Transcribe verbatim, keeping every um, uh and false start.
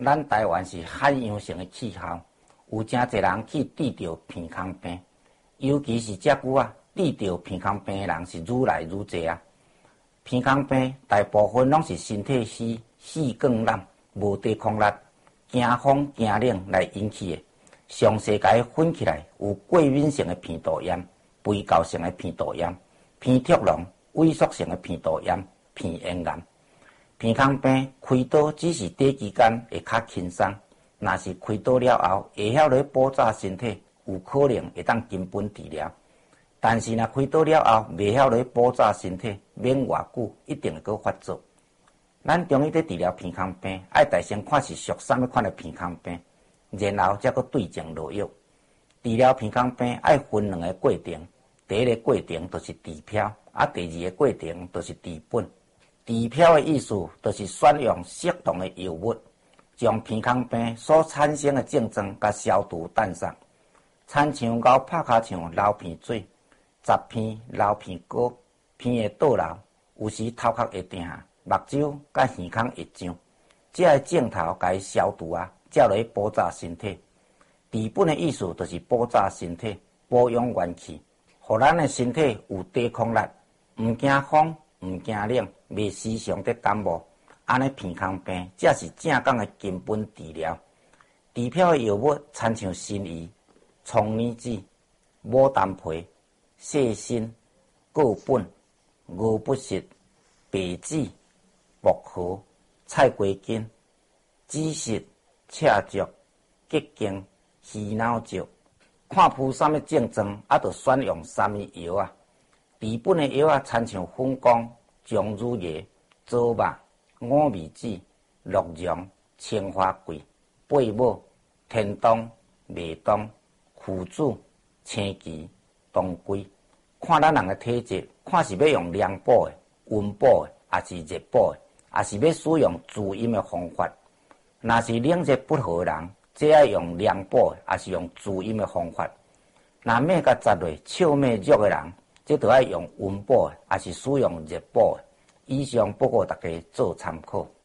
咱台湾是罕阳性的气候，有真侪人去治疗鼻腔病，尤其是遮久啊，治疗鼻腔病的人是愈来愈侪啊。鼻腔病大部分拢是身体虚、细管烂、无抵抗力、惊风惊冷来引起的。详细甲伊分起来，有过敏性的鼻道炎、肥厚性的鼻道炎、鼻突聋、萎缩性的鼻道炎、鼻咽癌。鼻腔病开刀只是短期间会较轻松，若是开刀了后会晓来补助身体，有可能会当根本治疗。但是若开刀了后未晓来补助身体，免偌久一定会搁发作。咱中医在治疗鼻腔病，爱大先看是属啥物款的鼻腔病，然后才搁对症落药。治疗鼻腔病爱分两个过程，第一个过程就是治标，啊，第二个过程就是治本。治标的意思就是选用适当的药物，将鼻腔病所产生的症状甲消除淡散。亲像咬拍骹像流鼻水、杂鼻、流鼻膏、鼻会倒流，有时头壳会定，目睭甲耳孔会痒，这个症头甲伊消除啊，才来补助身体。治本的意思就是补助身体，保养元气，互咱的身体有抵抗力，毋惊风。毋惊冷，袂时常得感冒，安尼鼻腔病才是正港的根本治疗。治标的药物参像辛夷、苍耳子、牡丹皮、细辛、葛本、鹅不食、白芷、薄荷、菜瓜筋、枳实、赤竹、桔梗、鱼脑石。看铺啥物症状，啊，着选用啥物药啊。治本的药啊，参像粉光、姜乳叶、棗肉、五味子、鹿茸、青花桂、贝母、天冬、麦冬、附子、青芪、当归。看咱人的体质，看是要用凉补的、温补的，还是热补的，还是要使用滋阴的方法。若是冷热不和的人，这爱用凉补的，还是用滋阴的方法。若脉甲杂落、笑脉弱的人，这就要用温补的，还是使用热补的。以上报告大家做参考。